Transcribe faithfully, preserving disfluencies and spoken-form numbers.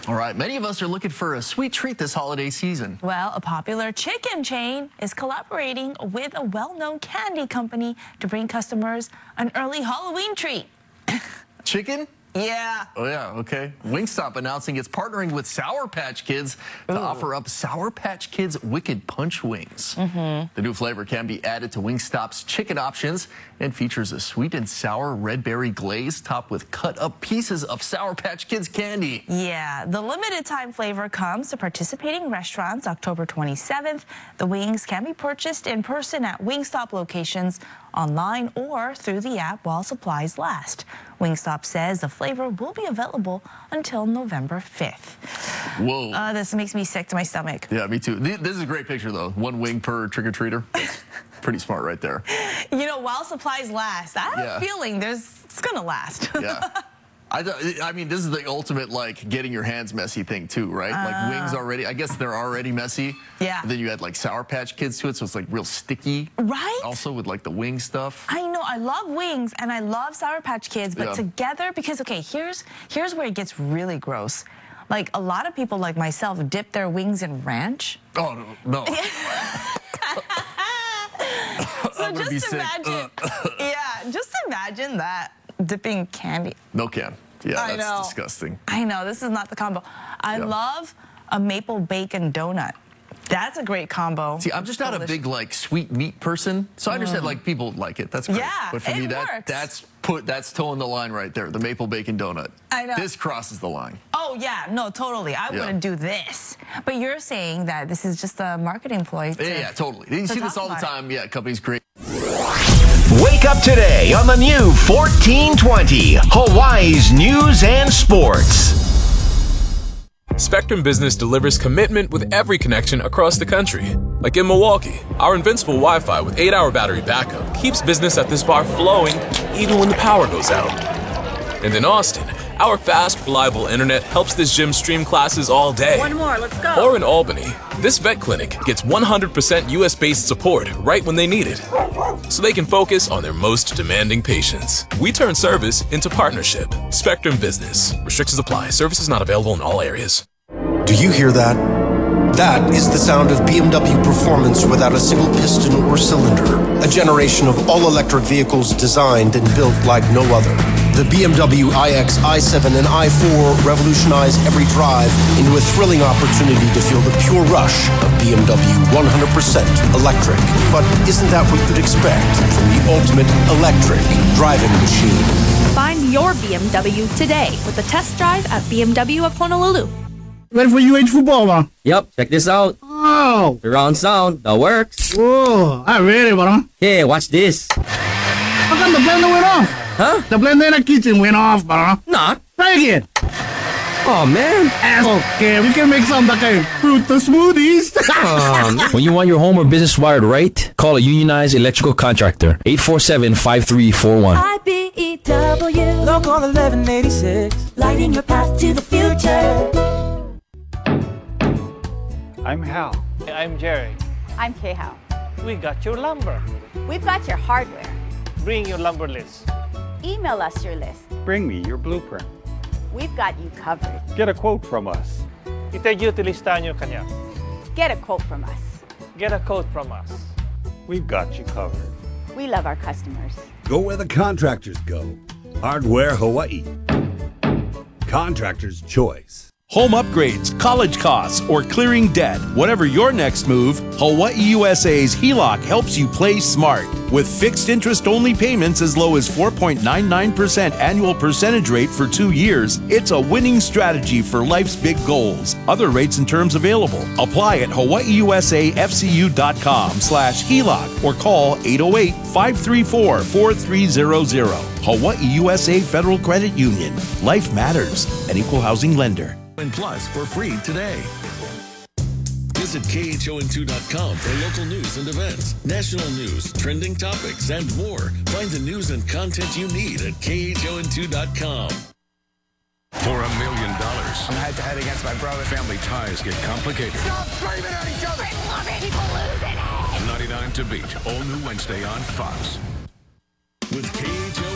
All right, many of us are looking for a sweet treat this holiday season. Well, a popular chicken chain is collaborating with a well-known candy company to bring customers an early Halloween treat. Chicken? Yeah. Oh, yeah, okay. Wingstop announcing it's partnering with Sour Patch Kids to Ooh. offer up Sour Patch Kids Wicked Punch Wings. Mm-hmm. The new flavor can be added to Wingstop's chicken options and features a sweet and sour red berry glaze topped with cut-up pieces of Sour Patch Kids candy. Yeah, the limited-time flavor comes to participating restaurants October twenty-seventh. The wings can be purchased in person at Wingstop locations, online, or through the app while supplies last. Wingstop says the flavor will be available until November fifth. Whoa. Uh, this makes me sick to my stomach. Yeah, me too. This is a great picture, though. One wing per trick-or-treater. Pretty smart right there. You know, while supplies last, I have yeah. a feeling there's it's going to last. Yeah. I, I mean, this is the ultimate, like, getting your hands messy thing, too, right? Uh, like, wings already, I guess they're already messy. Yeah. And then you add, like, Sour Patch Kids to it, so it's, like, real sticky. Right? Also with, like, the wing stuff. I know. I love wings, and I love Sour Patch Kids, but yeah. together, because, okay, here's here's where it gets really gross. Like, a lot of people like myself dip their wings in ranch. Oh, no. no. So just imagine, yeah, just imagine that, dipping candy. No can. Yeah, I that's know. disgusting. I know, this is not the combo. I yeah. love a maple bacon donut. That's a great combo. See, I'm just not Delicious. a big, like, sweet meat person, so I understand, mm. like, people like it. That's great. Yeah, but for it me, that works. that's put that's towing the line right there. The maple bacon donut. I know. This crosses the line. Oh yeah, no, totally. I yeah. wouldn't do this. But you're saying that this is just a marketing ploy. To, yeah, yeah, totally. You see this all the time. It. Yeah, companies great. Wake up today on the new fourteen twenty, Hawaii's News and Sports. Spectrum Business delivers commitment with every connection across the country. Like in Milwaukee, our invincible Wi-Fi with eight hour battery backup keeps business at this bar flowing even when the power goes out. And in Austin, our fast, reliable internet helps this gym stream classes all day. One more, let's go. Or in Albany, this vet clinic gets one hundred percent U S-based support right when they need it, so they can focus on their most demanding patients. We turn service into partnership. Spectrum Business. Restrictions apply. Services not available in all areas. Do you hear that? That is the sound of B M W performance without a single piston or cylinder. A generation of all-electric vehicles designed and built like no other. The B M W iX, i seven, and i four revolutionize every drive into a thrilling opportunity to feel the pure rush of B M W one hundred percent electric. But isn't that what you'd expect from the ultimate electric driving machine? Find your B M W today with a test drive at B M W of Honolulu. Ready for U H football, man? Yep, check this out. Oh! Surround sound, that works. Whoa, I ready, bro. Hey, watch this. How come the blender went off? Huh? The blender in the kitchen went off, bro. Nah. Try again. Oh, man. Okay, we can make some like a fruit smoothies. um, when you want your home or business wired right, call a unionized electrical contractor. eight four seven, five three four one. I B E W. Local eleven eighty-six. Lighting your path to the future. I'm Hal. I'm Jerry. I'm Kay-Hao. We got your lumber. We've got your hardware. Bring your lumber list. Email us your list. Bring me your blueprint. We've got you covered. Get a quote from us. Itagyuti listahan nyo kanya. Get a quote from us. Get a quote from us. We've got you covered. We love our customers. Go where the contractors go. Hardware Hawaii. Contractor's choice. Home upgrades, college costs, or clearing debt. Whatever your next move, Hawaii U S A's H E L O C helps you play smart. With fixed interest-only payments as low as four point nine nine percent annual percentage rate for two years, it's a winning strategy for life's big goals. Other rates and terms available. Apply at hawaiiusafcu.com slash HELOC or call eight oh eight, five three four, four three zero zero. Hawaii U S A Federal Credit Union. Life matters. An equal housing lender. Plus for free today. Visit K H O N two dot com for local news and events, national news, trending topics, and more. Find the news and content you need at K H O N two dot com. For a million dollars. I'm head to head against my brother. Family ties get complicated. Stop screaming at each other! I love it! People losing it! ninety-nine to beat. All new Wednesday on Fox. With K H O